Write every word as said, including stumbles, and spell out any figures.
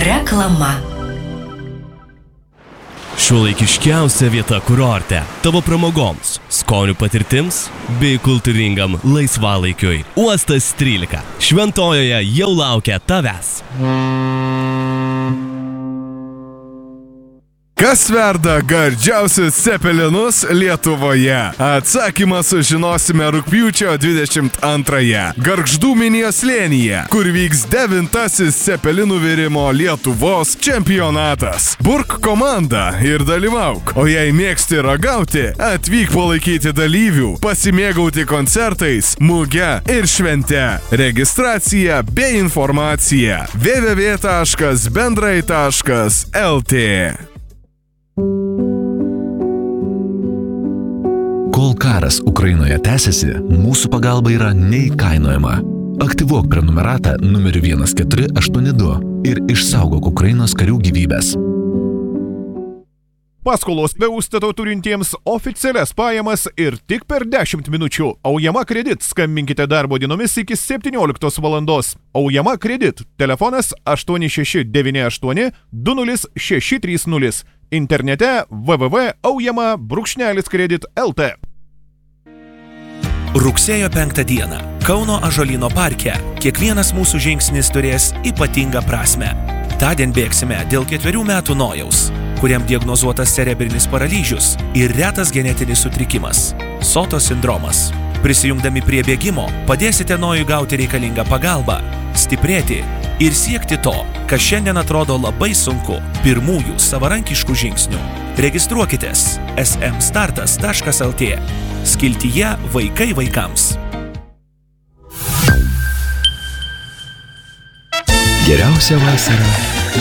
Reklama. Šiuolaikiškiausia vieta kurorte tavo pramogoms, skonių patirtims bei kultūringam laisvalaikiui. Uostas trylika Šventojoje jau laukia tavęs. Kas verda gardžiausius cepelinus Lietuvoje? Atsakymą sužinosime rugpjūčio dvidešimt antrąją Gargždų Minijos slėnyje, kur vyks devintasis cepelinų virimo Lietuvos čempionatas. Burk komandą ir dalyvauk, o jei mėgsti ragauti, atvyk palaikyti dalyvių, pasimėgauti koncertais, muge ir švente. Registracija bei informacija w w w taškas bendrai taškas l t. Kol karas Ukrainoje tęsiasi, mūsų pagalba yra neįkainojama. Aktyvuok prenumeratą numeriu vienas keturi aštuoni du ir išsaugok Ukrainos karių gyvybės. Paskolos be užstato turintiems oficialias pajamas ir tik per dešimt minučių. Aujama Kredit. Skambinkite darbo dienomis iki septynioliktos valandos. Aujama Kredit. Telefonas aštuoni šeši devyni aštuoni du nulis šeši trys nulis. Internete w w w taškas aujama brūkšnelis kredit taškas l t. Rugsėjo penktą dieną Kauno Ąžuolyno parke kiekvienas mūsų žingsnis turės ypatingą prasmę. Tądien bėgsime dėl ketverių metų Nojaus, kuriam diagnozuotas cerebrinis paralyžius ir retas genetinis sutrikimas – Soto sindromas. Prisijungdami prie bėgimo padėsite Nojui gauti reikalingą pagalbą, stiprėti ir siekti to, kas šiandien atrodo labai sunku – pirmųjų savarankiškų žingsnių. Registruokitės s m startas taškas l t skiltyje Vaikai vaikams. Geriausia vasara